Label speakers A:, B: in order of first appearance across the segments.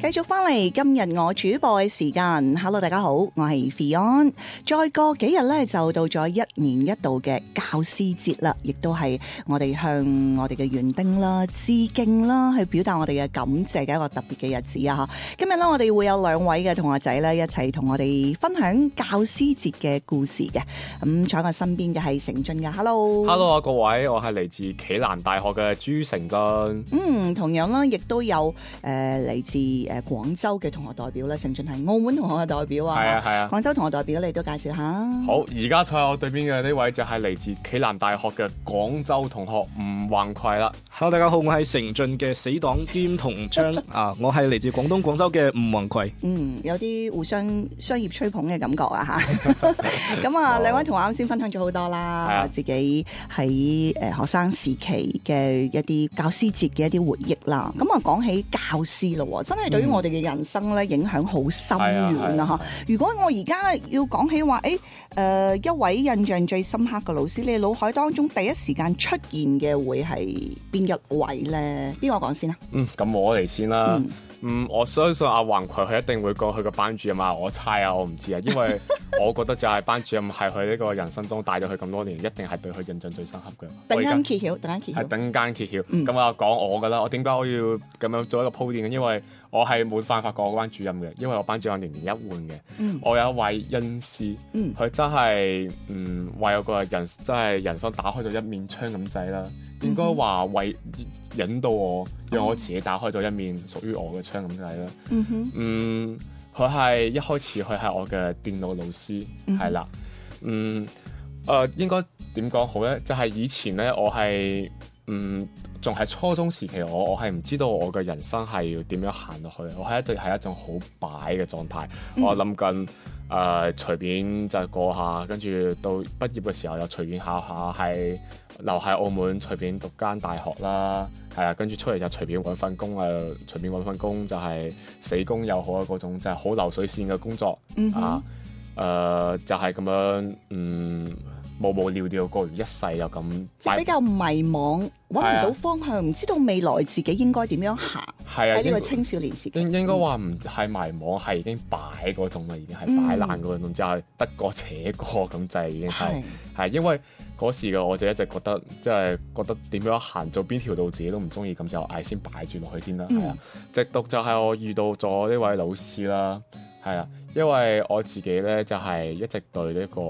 A: 繼續翻嚟今日我主播嘅時間 ，Hello 大家好，我係 Fion。再過幾日咧就到咗1年一度嘅教師節啦，亦都係我哋向我哋嘅園丁啦致敬啦，去表達我哋嘅感謝嘅一個特別嘅日子啊！今日咧我哋會有2位嘅同學仔咧一齊同我哋分享教師節嘅故事嘅。咁坐喺我身邊嘅係成俊嘅 ，Hello
B: 啊各位，我係嚟自暨南大學嘅朱成俊。
A: 同樣啦，亦都有嚟自廣州嘅同學代表啦，成俊係澳門同學嘅代表啊。
B: 係啊。
A: 廣州同學代表你都介紹下。
B: 好，而家坐喺我對邊嘅呢位就係嚟自暨南大學嘅廣州同學吳宏葵啦。
C: Hello， 大家好，我係成俊嘅死黨兼同窗啊，我係嚟自廣東廣州嘅吳宏葵。
A: 有啲互相商業吹捧嘅感覺啊嚇。咁啊，兩位同學啱先分享咗好多啦，自己喺學生時期嘅一啲教師節嘅一啲回憶啦。咁啊，講起教師咯，真係對於我哋嘅人生咧影響好深遠啊！如果我而家要講起話，一位印象最深刻嘅老師，你腦海當中第一時間出現嘅會係邊一位咧？邊個講先啊？
B: 咁我嚟先啦。我相信阿宏葵佢一定會講佢個班主任啊，我猜啊，我唔知啊，因為我覺得就係班主任係佢呢個人生中帶咗佢咁多年，一定係對佢印象最深刻嘅。
A: 等間揭曉。
B: 係等間揭曉。咁我講我噶啦，我點解我要咁樣做一個鋪墊嘅？因為我係冇辦法過我班主任嘅，因為我班主任年年一換嘅。我有一位恩師，佢真係為我個人真係人生打開咗一面窗咁滯啦。應該話為引導我，讓我自己打開咗一面屬於我嘅窗咁滯啦。佢係一開始佢係我嘅電腦老師，係啦。應該點講好咧？就係以前咧，我係仲係初中時期，我係唔知道我嘅人生係要點樣行落去。我係一直係一種好擺嘅狀態。我諗緊隨便就過下，跟住到畢業嘅時候又隨便考下，係留喺澳門隨便讀間大學啦。係啊，跟住出嚟就隨便揾份工啊，隨便揾份工就係死工又好啊，嗰種就係好流水線嘅工作啊。就係咁樣無無聊聊過完一世就咁，即係
A: 比較迷茫，揾唔到方向，唔知道未來自己應該點樣行。喺呢個青少年時期，
B: 應該話唔係迷茫，係已經擺嗰種啦，已經係擺爛嗰種，就係得過且過咁就已經係因為嗰時嘅我就一直覺得，即係覺得點樣行做邊條路自己都唔中意，咁就嗌先擺住落去先啦。係啊，直到就係我遇到咗呢位老師啦。係啊，因為我自己咧就係一直對呢個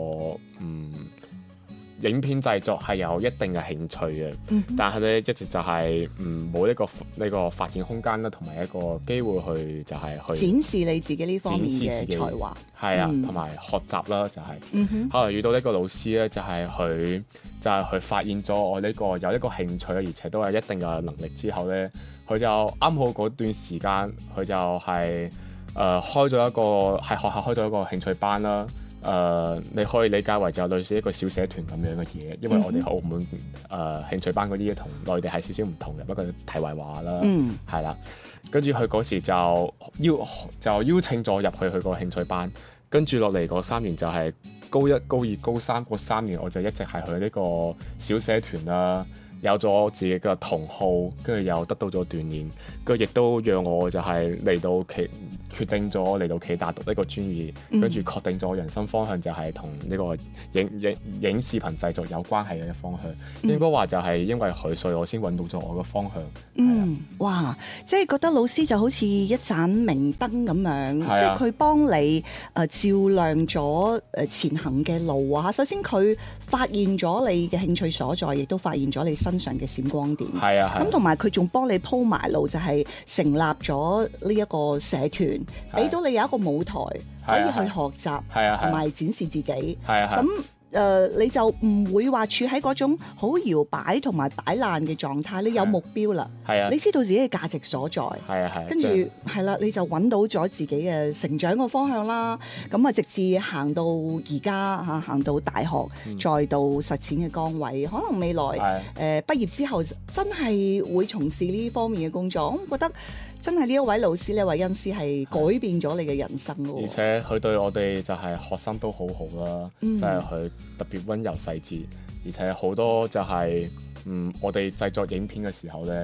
B: 影片製作係有一定嘅興趣嘅，但係咧一直就係冇呢個發展空間啦，同埋一個機會去就係去
A: 展示你自己呢方面嘅才華。
B: 係啊，同埋學習啦，就係後來遇到呢個老師咧，就係佢發現咗我呢個有一個興趣，而且都係一定嘅能力之後咧，佢就啱好嗰段時間，佢就係開咗一個喺學校開咗一個興趣班啦。你可以理解為就類似一個小社團咁樣嘅嘢，因為我哋喺澳門興趣班嗰啲同內地係少少唔同嘅，不過題外話啦，係啦。跟住佢嗰時就邀請咗入去佢個興趣班，跟住落嚟嗰3年就係高1、高2、高3嗰3年，我就一直係去呢個小社團啦。有咗自己嘅同好，跟住又得到咗鍛鍊，跟住亦都讓我就係決定咗嚟到暨大讀呢個專業，跟住確定咗人生方向就係同呢個影視頻製作有關係嘅方向。應該話就係因為佢，所以我先揾到咗我嘅方向。
A: 哇！即係覺得老師就好似一盞明燈咁樣，即係佢幫你照亮咗前行嘅路啊！首先佢發現咗你嘅興趣所在，亦都發現咗你身上嘅閃光點。咁同埋佢仲幫你鋪埋路，就係成立咗呢一個社團，俾到你有一個舞台可以去學習，同埋展示自己。咁你就唔會話處喺嗰種好搖擺同埋擺爛嘅狀態，你有目標啦，你知道自己嘅價值所在，跟住係啦，你就揾到咗自己嘅成長個方向啦。咁啊，直至行到而家嚇，行到大學，再到實踐嘅崗位，可能未來畢業之後真係會從事呢方面嘅工作。我覺得真係呢一位老師，呢位恩師係改變咗你嘅人生咯。
B: 而且佢對我哋就係學生都好好啦，即係佢特別溫柔細緻，而且好多就係我哋製作影片嘅時候咧，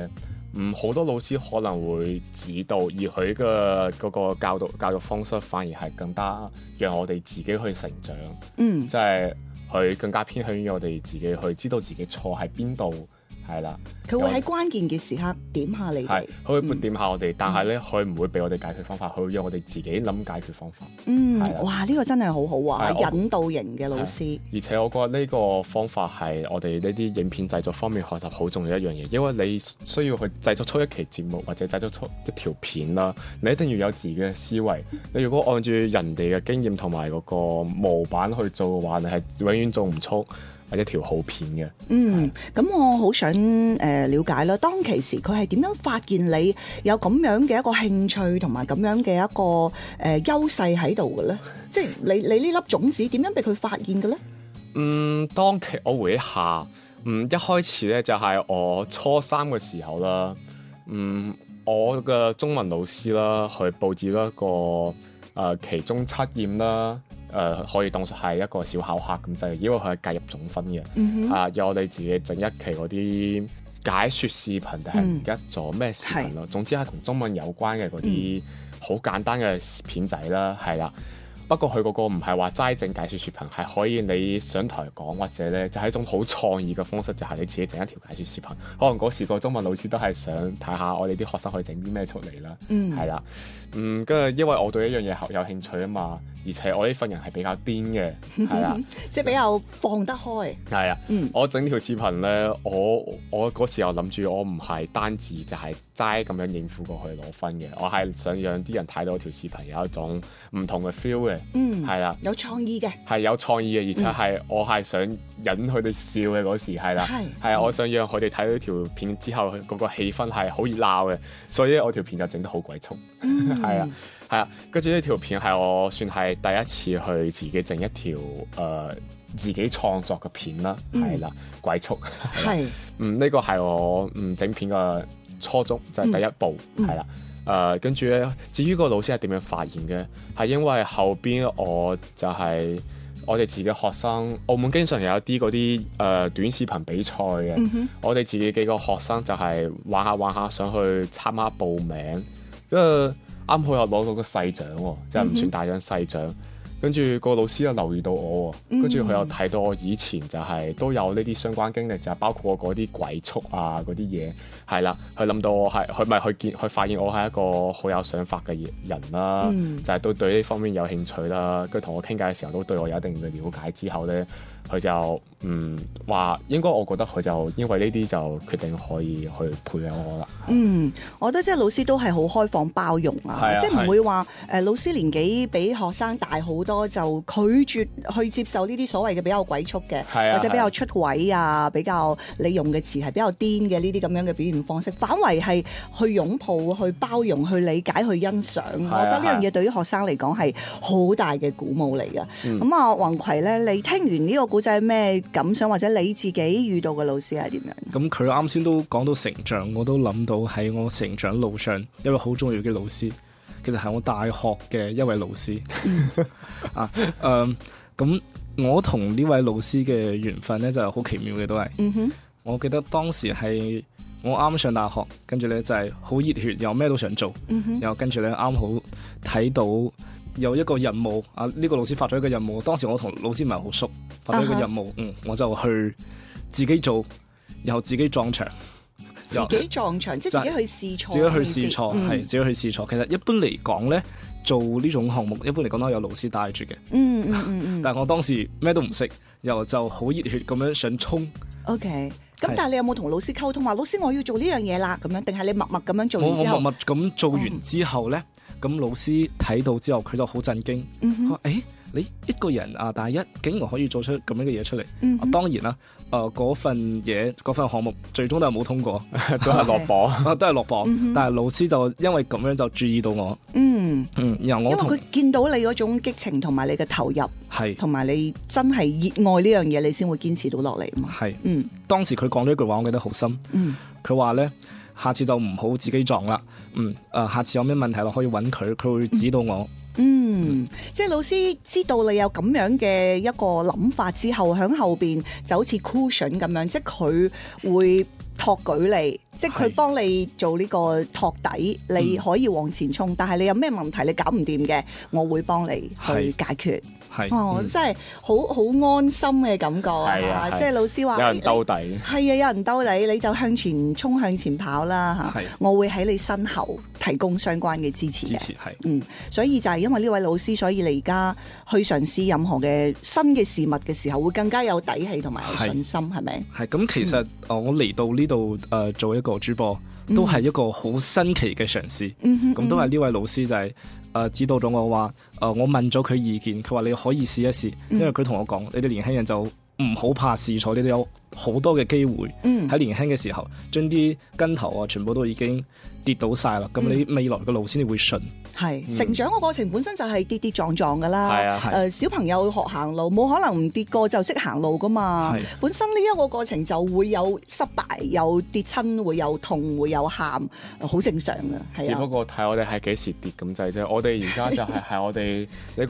B: 好多老師可能會指導，而佢嘅嗰個教育方式反而係更加讓我哋自己去成長。即係佢更加偏向於我哋自己去知道自己錯喺邊度。係啦，
A: 佢會喺關鍵嘅時刻點下你哋，
B: 佢會點下我哋，但係咧佢唔會俾我哋解決方法，佢會讓我哋自己諗解決方法。
A: 哇，呢個真係好好啊，引導型嘅老師。
B: 而且我覺得呢個方法係我哋呢啲影片製作方面學習好重要一樣嘢，因為你需要去製作出一期節目或者製作出一條片啦，你一定要有自己嘅思維。你如果按住人哋嘅經驗同埋嗰個模板去做嘅話，你係永遠做唔出一條好片嘅。
A: 咁我好想了解啦。當其時佢係點樣發現你有咁樣嘅一個興趣同埋咁樣嘅一個優勢喺度嘅咧？即係你呢粒種子點樣被佢發現嘅咧？
B: 當期我回憶下，一開始咧就係我初三嘅時候啦。我嘅中文老師啦，去佈置一個期中測驗啦。可以當作係一個小考核咁滯，因為佢係計入總分嘅。有我哋自己整一期嗰啲解說視頻，定係唔記得咗咩視頻咯。總之係同中文有關嘅嗰啲好簡單嘅片仔啦，係啦。不過佢嗰個唔係話齋整解說視頻，係可以你上台講，或者咧就係一種好創意嘅方式，就係你自己整一條解說視頻。可能嗰時個中文老師都係想睇下我哋啲學生可以整啲咩出嚟啦，係啦。跟住因為我對一樣嘢有興趣啊嘛，而且我呢份人係比較癲嘅，係啦，
A: 即係比較放得開。
B: 係啊，我整條視頻咧，我嗰時候諗住我唔係單止就係齋咁樣應付過去攞分嘅，我係想讓啲人睇到條視頻有一種唔同嘅 feel 嘅，係啦，
A: 有創意嘅，
B: 係有創意嘅，而且係我係想引佢哋笑嘅嗰時，係啦，係啊，我想讓佢哋睇到條片之後嗰個氣氛係好熱鬧嘅，所以我條片就整得好鬼速。係啊，跟住呢條片係我算係第一次去自己整一條自己創作嘅片啦，係啦，鬼速係，呢個係我整片嘅初衷，就係第一步，係啦，跟住咧，至於個老師係點樣發現嘅，係因為後邊我就係我哋自己學生，澳門經常有一啲嗰啲短視頻比賽嘅，我哋自己幾個學生就係玩下想去參加報名。啱好又攞到個細獎喎，即係唔算大獎細獎。跟住個老師又留意到我喎，跟住佢又睇到我以前就係都有呢啲相關經歷，就係包括嗰啲鬼畜啊嗰啲嘢，係啦，佢諗到我係佢發現我係一個好有想法嘅人啦，就係都對呢方面有興趣啦。跟住同我傾偈嘅時候都對我有一定嘅了解之後咧，佢就話應該我覺得佢就因為呢啲就決定可以去培養我啦。
A: 我覺得即係老師都係好開放包容啊，即係唔會話老師年紀比學生大好多就拒絕去接受呢啲所謂嘅比較鬼畜嘅，或者比較出位啊，比較你用嘅詞係比較癲嘅呢啲咁樣嘅表現方式，反為係去擁抱、去包容、去理解、去欣賞。我覺得呢樣嘢對於學生嚟講係好大嘅鼓舞嚟㗎。咁啊，宏葵咧，你聽完呢個故仔咩感想，或者你自己遇到嘅老師係點樣？
C: 咁佢啱先都講到成長，我都諗到喺我成長路上一位好重要嘅老師，其實係我大學嘅一位老師。咁我同呢位老師嘅緣分咧就係好奇妙嘅，都係。我記得當時係我啱上大學，跟住咧就係好熱血，又咩都想做，然後跟住咧啱好睇到有一個任務啊，呢個老師發咗一個任務，當時我同老師唔係好熟，發咗一個任務，我就去自己做，然後自己撞牆。
A: 自己撞牆，即係自己去試錯，
C: 自己去試錯，係自己去試錯。其實一般嚟講咧，做呢種項目，一般嚟講都有老師帶住嘅。但係我當時咩都唔識，又就好熱血咁樣想衝。
A: OK，咁但係你有冇同老師溝通話，老師我要做呢樣嘢啦，咁樣定係你默默咁樣做完之後？
C: 我默默咁做完之後咧，咁老師睇到之後，佢就好震驚。佢話：你一個人啊，大一竟然可以做出咁樣嘅嘢出嚟。當然啦，嗰份項目最終都係冇通過，
B: 都係落榜，
C: 都係落榜。但係老師就因為咁樣就注意到我。然後我因為
A: 佢見到你嗰種激情同埋你嘅投入，
C: 係同
A: 埋你真係熱愛呢樣嘢，你先會堅持到落嚟嘛。
C: 係，當時佢講咗一句話，我記得好深。佢話咧，下次就唔好自己撞啦。下次有咩問題咯，可以揾佢，佢會指導我。
A: 即係老師知道你有咁樣嘅一個諗法之後，喺後邊就好似 cushion 咁樣，即係佢會托舉你， 即係佢幫你做呢個托底，你可以往前衝，但係你有咩問題你搞唔掂嘅，我會幫你去解決。真係好安心嘅感覺啊！即係老師話
B: 有人兜底，
A: 係啊，有人兜底，你就向前衝向前跑啦嚇！我會喺你身後提供相關嘅支持嘅。所以就係因為呢位老師，所以你而家去嘗試任何嘅新嘅事物嘅時候，會更加有底氣同埋有信心，係咪？係咁，
C: 其實我嚟到呢度做一個主播，都係一個好新奇嘅嘗試。咁都係呢位老師就係指導咗我話，我問咗佢意見，佢話你可以試一試，因為佢同我講，你哋年輕人就唔好怕試錯，你哋有好多嘅機會喺年輕嘅時候，將啲根頭全部都已經跌倒晒啦，咁你未來嘅路先至會順。成長嘅過程本身就係跌跌撞撞噶啦。小朋友學行路冇可能唔跌過就識行路噶嘛。本身呢一個過程就會有失敗，有跌親，會有痛，會有喊，好正常嘅。
B: 只不過睇我哋係幾時跌咁滯啫。我哋而家就係我哋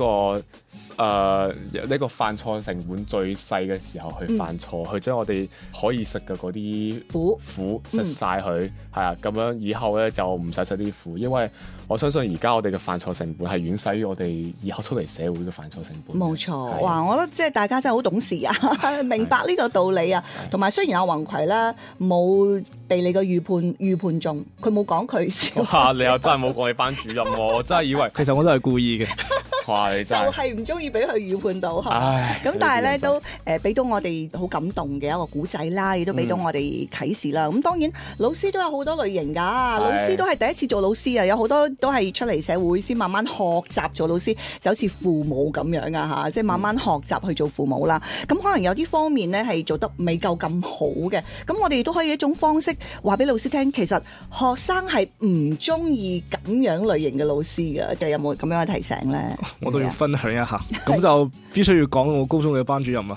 B: 呢個犯錯成本最細嘅時候去犯錯，去將我哋可以食嘅嗰啲苦食晒佢，係啊，咁樣以後咧就唔使食啲苦，因為我相信而家我哋嘅犯錯成本係遠細於我哋以後出嚟社會嘅犯錯成本。冇錯，
A: 哇！我覺得即係大家真係好懂事啊，明白呢個道理啊。同埋雖然阿宏葵咧冇被你嘅預判中，佢冇講佢。
B: 哇！你又真係冇講你班主任喎，我真係以為
C: 其實我都係故意嘅。
B: 哇！你真係
A: 就係唔中意俾佢預判到。咁但係咧都俾到我哋好感動嘅一個古仔啦，亦都俾到我哋啟示啦。咁當然老師都有好多類型㗎，老師都係第一次做老師啊，有好多都係出嚟社會先慢慢學習做老師，就好似父母咁樣啊嚇，即係慢慢學習去做父母啦。咁可能有啲方面咧係做得未夠咁好嘅，咁我哋都可以一種方式話俾老師聽，其實學生係唔中意咁樣類型嘅老師嘅，就有冇咁樣嘅提醒咧？
C: 我都要分享一下，咁就必須要講我高中嘅班主任啊。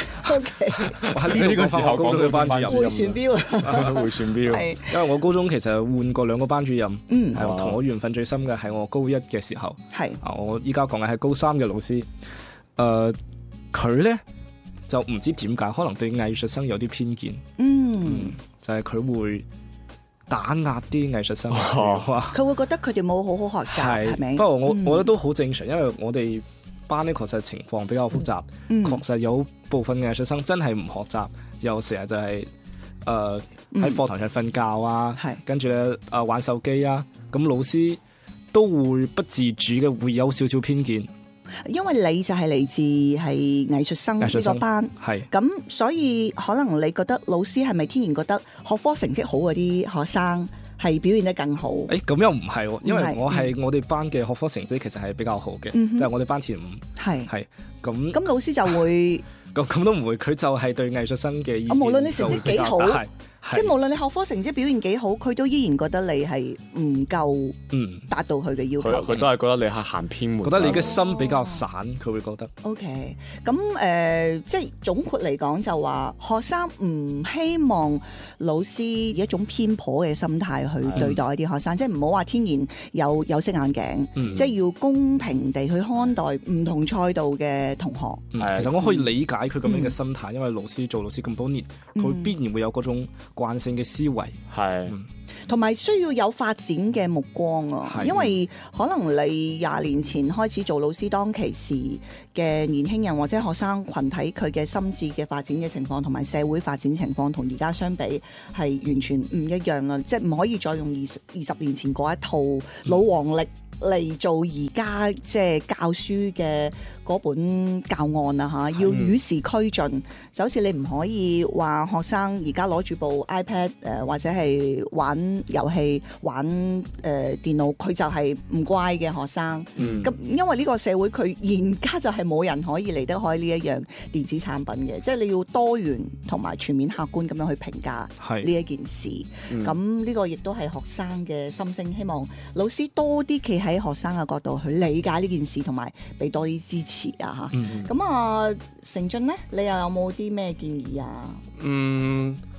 A: OK，
C: 我喺呢個時候高中嘅班主任
A: 回旋鏢啊，
B: 回旋鏢。
C: 係因為我高中其實換過2個班主任，同我緣分最深嘅係我高1嘅時候。我依家講嘅係高3嘅老師。佢咧就唔知點解，可能對藝術生有啲偏見。就係佢會打壓啲藝術生，
A: 佢會覺得佢哋冇好好學習，係咪？
C: 不過我覺得都好正常，因為我哋班呢確實情況比較複雜，確實有部分藝術生真係唔學習，又成日就係喺課堂上瞓覺啊，跟住咧玩手機啊，咁老師都會不自主嘅會有少少偏見。
A: 因為你就係嚟自係藝術生呢個班，咁所以可能你覺得老師係咪天然覺得學科成績好嗰啲學生係表現得更好？
C: 咁又唔係喎，因為我哋班嘅學科成績其實係比較好嘅，就係我哋班前5。係咁老
A: 師就會
C: 咁都唔會，佢就係對藝術生嘅意見。
A: 無論你成績幾好，即係無論你學科成績表現幾好，佢都依然覺得你係唔夠達到佢嘅要求。
B: 佢都係覺得你係行偏門，
C: 覺得你嘅心比較散，佢會覺得。
A: OK， 咁即係總括嚟講就話，學生唔希望老師以一種偏頗嘅心態去對待一啲學生，即係唔好話天然有色眼鏡，即係要公平地去看待唔同賽道嘅同學。
C: 其實我可以理解佢咁樣嘅心態，因為老師做老師咁多年，佢必然會有嗰種慣性嘅思維，
A: 同埋需要有發展嘅目光啊！因為可能你20年前開始做老師，當其時嘅年輕人或者學生群體，佢嘅心智嘅發展嘅情況同埋社會發展情況同而家相比係完全唔一樣啊！即係唔可以再用20年前嗰一套老黃歷嚟做而家即係教書嘅嗰本教案啊！要與時俱進，就好似你唔可以話學生而家攞住部 iPad 或者係玩遊戲玩電腦，佢就係唔乖嘅學生。咁因為呢個社會佢而家就係冇人可以離得開呢一樣電子產品嘅，即係你要多元同埋全面客觀咁樣去評價呢一件事。咁呢個亦都係學生嘅心聲，希望老師多啲企喺學生嘅角度去理解呢件事，同埋俾多啲支持啊！咁成俊呢，你又有冇啲咩建議啊？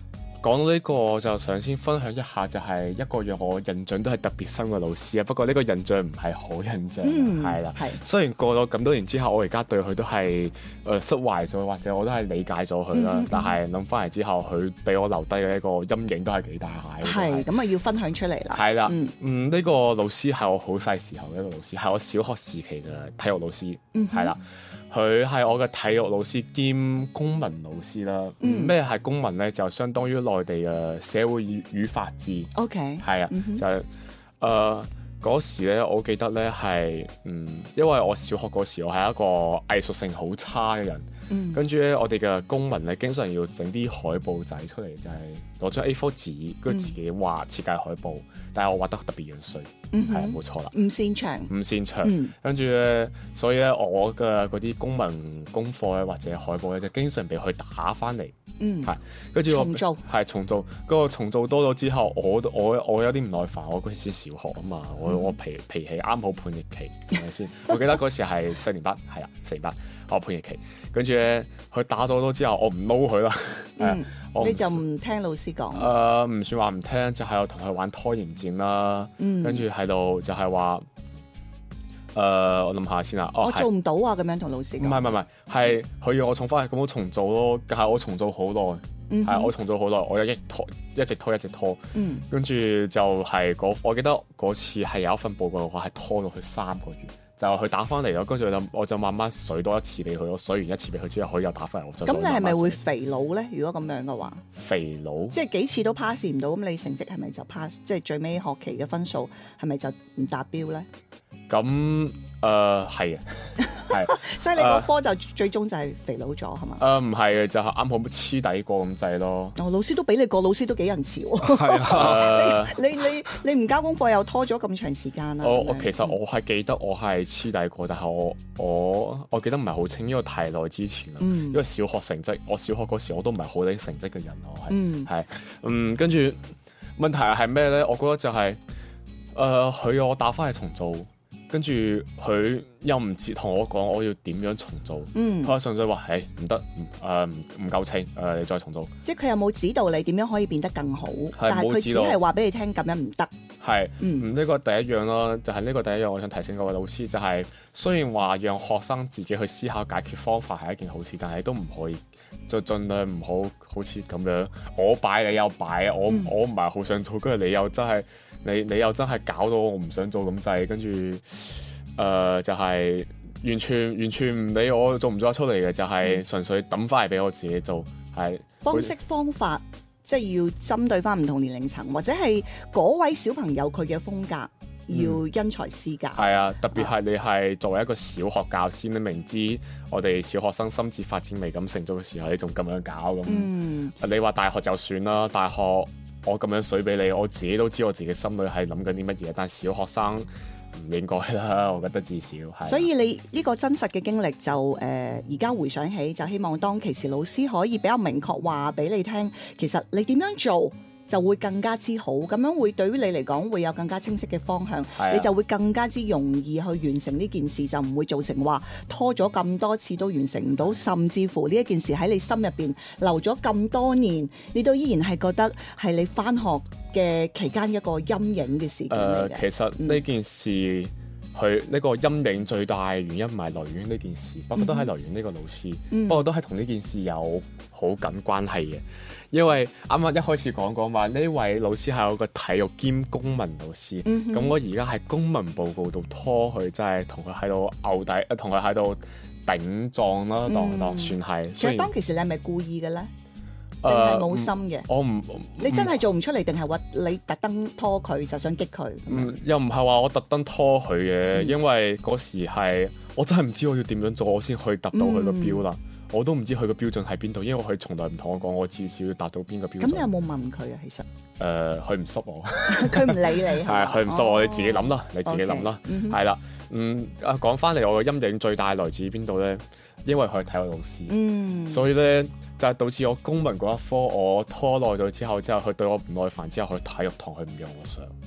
B: 講到呢個，我就想先分享一下，就係一個讓我印象都係特別深嘅老師啊。不過呢個印象唔係好印象，係啦。雖然過咗咁多年之後，我而家對佢都係釋懷咗，或者我都係理解咗佢啦。但係諗翻嚟之後，佢俾我留低嘅一個陰影都係幾大下。
A: 係咁啊，要分享出嚟啦。
B: 係啦，呢個老師係我好細時候嘅一個老師，係我小學時期嘅體育老師，係啦。佢係我嘅體育老師兼公民老師啦。咩係公民咧？就相當於內地嘅社會與法治。OK， 係啊，就係嗰時咧，我記得咧係因為我小學嗰時我係一個藝術性好差嘅人，跟住咧我哋嘅公民咧經常要整啲海報仔出嚟，就係攞張 A4 紙，跟住自己畫設計海報，但係我畫得特別樣衰，係冇錯啦，唔擅長，跟住咧，所以咧我嘅嗰啲公民功課咧或者海報咧就經常被佢打翻嚟。係，跟住我重做，嗰個重做多咗之後，我有啲唔耐煩，我嗰時先小學啊嘛，我脾氣啱好叛逆期，係咪先？我記得嗰時係4年班，係啦，4年班，我叛逆期，跟住咧佢打咗多之後，我唔撈佢啦，
A: 你就唔聽老師講？
B: 唔算話唔聽，就係我同佢玩拖延戰啦，跟住喺度就係話。我諗下先啦。
A: 我做唔到啊！咁樣同老師講。唔
B: 係，係佢要我重翻去，咁我重做咯。但係我重做好耐，係我重做好耐，我一直拖。跟住就係我記得嗰次係有一份報告，我係拖咗佢3個月，就佢打翻嚟咯。跟住我就慢慢水多一次俾佢咯，水完一次俾佢之後，佢又打翻嚟。
A: 咁你係咪會肥佬咧？如果咁樣嘅話，
B: 肥佬
A: 即係幾次都 pass 唔到，咁你成績係咪就 pass？即係最尾學期嘅分數係咪就唔達標咧？
B: 咁係啊，係，
A: 所以你個科就最終就係肥佬咗係嘛？
B: 唔係嘅，就係啱好黐底過咁滯咯。
A: 老師都俾你過，老師都幾仁慈喎。
B: 係啊，
A: 你唔交功課又拖咗咁長時間啦。
B: 我其實我係記得我係黐底過，但係我記得唔係好清，因為太耐之前啦。因為小學成績，我小學嗰時我都唔係好拎成績嘅人，我係跟住問題係咩咧？我覺得就係佢要我打翻去重做。跟住佢又唔接同我講我要點樣重做，佢純粹話唔得，唔夠稱，你再重做。
A: 即係佢有冇指導你點樣可以變得更好？但係佢只係話俾你聽咁樣唔得。係，
B: 呢個第一樣啦，就係呢個第一樣，我想提醒各位老師，就係雖然話讓學生自己去思考解決方法係一件好事，但係都唔可以就盡量唔好似咁樣我擺你又擺，我唔係好想做，跟住你又真係。你又真係搞到我唔想做咁滯，跟住就係完全唔理我做唔做得出嚟嘅，就係純粹抌翻嚟俾我自己做。係
A: 方式方法，即係要針對翻唔同年齡層，或者係嗰位小朋友佢嘅風格，要因材施教。
B: 係啊，特別係你係作為一個小學教師，你明知我哋小學生心智發展未咁成熟嘅時候，你仲咁樣搞咁，你話大學就算啦，大學。我咁樣水俾你，我自己都知我自己心裏係諗緊啲乜嘢，但係小學生唔應該啦，我覺得至少係。
A: 所以你呢個真實嘅經歷就而家回想起，就希望當其時老師可以比較明確話俾你聽，其實你點樣做就會更加之好，咁樣會對於你嚟講會有更加清晰嘅方向，你就會更加之容易去完成呢件事，就唔會造成話拖咗咁多次都完成唔到，甚至乎呢一件事喺你心入邊留咗咁多年，你都依然係覺得係你返學嘅期間一個陰影嘅事件嚟嘅。
B: 其實呢件事佢呢個陰影最大嘅原因唔係來源呢件事，不過都係來源呢個老師，不過都係同呢件事有好緊關係嘅。因為啱啱一開始講話呢位老師係我個體育兼公民老師，咁我而家喺公民報告度拖佢，真係同佢喺度拗底，同佢喺度頂撞啦，當算係。
A: 其實當其時你係咪故意嘅咧？定係冇心嘅？
B: 我唔，
A: 你真係做唔出嚟，定係話你特登拖佢就想激佢？
B: 又唔係話我特登拖佢嘅，因為嗰時係我真係唔知我要點樣做，我先可以達到佢個標啦。我都唔知佢個標準喺邊度，因為佢從來唔同我講，我至少要達到邊個標準。
A: 咁你有冇問佢啊？其實
B: 佢唔濕我，
A: 佢唔理你
B: 係佢唔濕我，你自己諗啦，你自己諗啦，係啦。講翻嚟，我嘅陰影最大來自邊度咧？因為佢係體育老師，所以咧就係導致我公民嗰一科我拖耐咗之後，佢對我唔耐煩之後，去體育堂佢唔讓我上。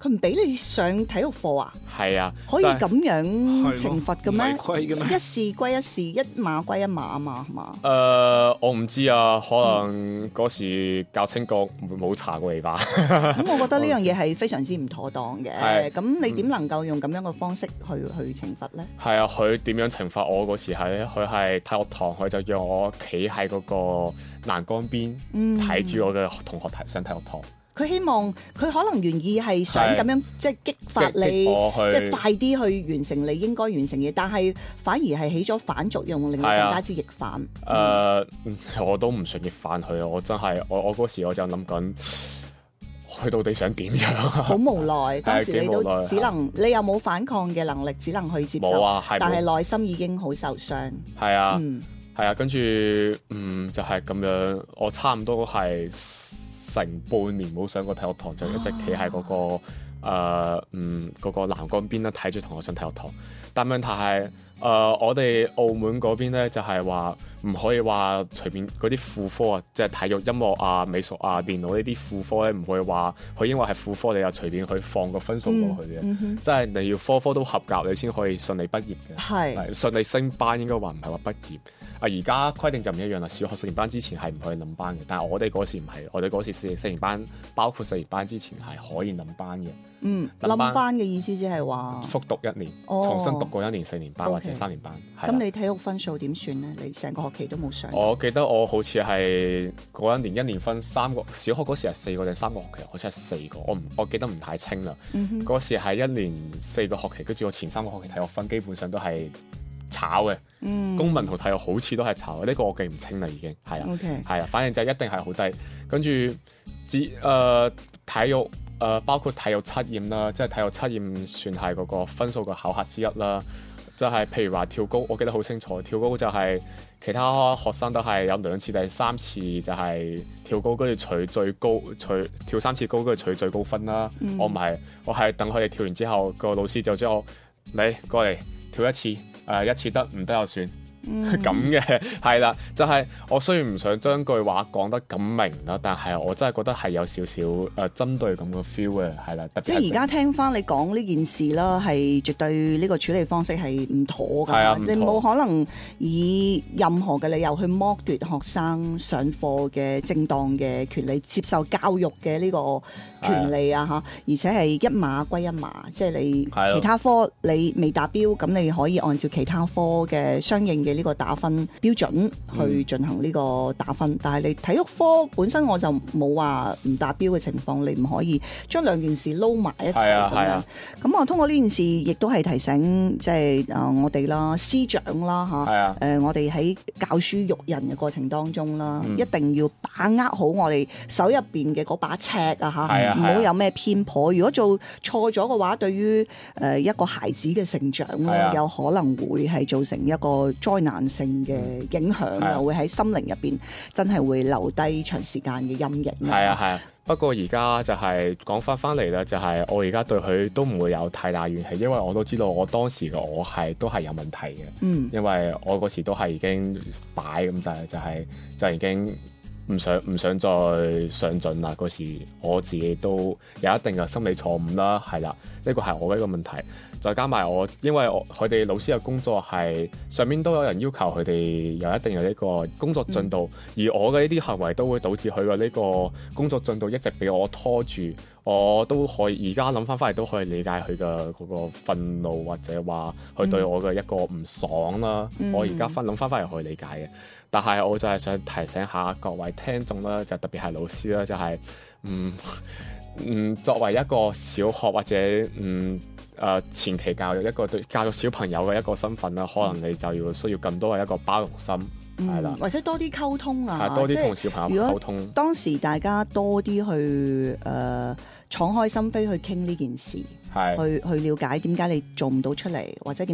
A: 佢唔俾你上體育課啊？
B: 係啊，
A: 可以咁樣懲罰嘅咩？
C: 唔係規嘅咩？
A: 一事歸一事，一碼歸一碼啊嘛，係嘛？
B: 我唔知啊，可能嗰時教青局冇查過你吧。
A: 咁我覺得呢樣嘢係非常之唔妥當嘅。咁你點能夠用咁樣嘅方式去懲罰咧？係
B: 啊，佢點樣懲罰我嗰時係咧？佢係體育堂，佢就讓我企喺嗰個欄杆邊睇住我嘅同學上體育堂。
A: 佢希望佢可能原意係想咁樣即係激發你，即係快啲去完成你應該完成嘅，但係反而係起咗反作用，令你更加之逆反。
B: 我都唔想逆反佢啊！我真係我嗰時我就諗緊，佢到底想點樣？好
A: 無奈，當時你都只能，你又冇反抗嘅能力，只能去接受。但係內心已經好受傷。
B: 係啊，係啊，跟住就係咁樣，我差唔多係成半年冇上過體育堂，就一直企喺嗰個嗰個欄杆邊啦，睇住同學上體育堂。但問題係我哋澳門嗰邊咧，就係話唔可以話隨便嗰啲副科啊，即係體育、音樂啊、美術啊、電腦呢啲副科咧，唔可以話佢因為係副科，你又隨便去放個分數過去嘅。即係你要科科都合格，你先可以順利畢業嘅。係順利升班，應該話唔係話畢業。而家規定就唔一樣啦，小學4年班之前係唔可以冧班嘅，但係我哋嗰時唔係，我哋嗰時4年班，包括4年班之前係可以冧班嘅。
A: 冧班嘅意思即係話
B: 復讀1年，重新讀過1年4年班或者3年班。
A: 咁你體育分數點算呢？你成個學期都冇上。
B: 我記得我好似係嗰一年1年分3個，小學嗰時係4個定3個學期，好似係4個，我記得唔太清啦。嗰時係1年4個學期，跟住我前3個學期體育分基本上都係炒嘅。公民同體育好似都係炒嘅，呢個我記唔清啦已經。係啊，係啊，反正就一定係好低。跟住體育包括體育測驗啦，即係體育測驗算係嗰個分數嘅考核之一啦。就係譬如話跳高，我記得好清楚，跳高就係其他學生都係有2次、第3次就係跳高，跟住取最高，跳3次高，跟住取最高分啦。我唔係，我係等佢哋跳完之後，個老師就將我你過嚟跳一次，一次得唔得就算。咁嘅係啦，就係我雖然唔想將句話講得咁明啦，但係我真係覺得係有少少針對咁嘅 feel 嘅，係啦。
A: 即係而家聽翻你講呢件事啦，係絕對呢個處理方式係唔妥㗎。你冇可能以任何嘅理由去剝奪學生上課嘅正當嘅權利，接受教育嘅呢個權利啊嚇，而且係一碼歸一碼，即係你其他科你未達標，咁你可以按照其他科嘅相應嘅呢個打分標準去進行呢個打分，但係你體育科本身我就冇話唔達標嘅情況，你唔可以將兩件事撈埋一齊咁樣。咁我通過呢件事亦都係提醒即係我哋啦、師長啦嚇，我哋喺教書育人嘅過程當中啦，一定要把握好我哋手入邊嘅嗰把尺啊嚇，唔好有咩偏頗。如果做錯咗嘅話，對於一個孩子嘅成長咧，有可能會係造成一個災難性嘅影響啊，會喺心靈入邊真係會留低長時間嘅陰影。係
B: 啊。不過而家就係講翻嚟咧，就係我而家對佢都唔會有太大怨氣，因為我都知道我當時嘅我都係有問題嘅。因為我嗰時都係已經擺咁就已經唔想再上進啦。嗰時我自己都有一定嘅心理錯誤啦，係啦，呢個係我嘅一個問題。再加埋因為佢哋老師嘅工作係上面都有人要求佢哋有一定嘅呢個工作進度，而我嘅呢啲行為都會導致佢嘅呢個工作進度一直俾我拖住。我都可以而家諗翻嚟都可以理解佢嘅嗰個憤怒，或者話佢對我嘅一個唔爽啦。我而家諗翻嚟可以理解嘅，但係我就係想提醒下各位聽眾啦，就特別係老師啦，就係作為一個小學或者前期教育一個對教育小朋友嘅一個身份啦，可能你就要需要更多嘅一個包容心，係啦，
A: 或者多啲溝通啊，
B: 多啲同小朋友溝通。
A: 當時大家多啲去敞開心扉去傾呢件事，去了解點解你做唔到出嚟，或者